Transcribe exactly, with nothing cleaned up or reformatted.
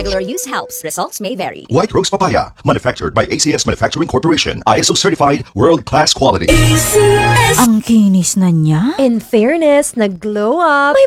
Regular use helps. Results may vary. White Rose Papaya, manufactured by A C S Manufacturing Corporation. I S O certified, world-class quality. Ang kinis na niya. In fairness, nag-glow up. May